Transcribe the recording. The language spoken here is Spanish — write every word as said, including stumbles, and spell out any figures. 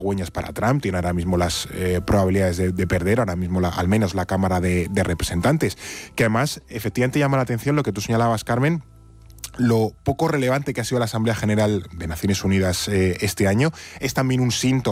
halagüeñas para Trump, tiene ahora mismo las eh, probabilidades de, de perder, ahora mismo la, al menos la Cámara de, de Representantes, que además efectivamente llama la atención lo que tú señalabas, Carmen, lo poco relevante que ha sido la Asamblea General de Naciones Unidas eh, este año. Es también un síntoma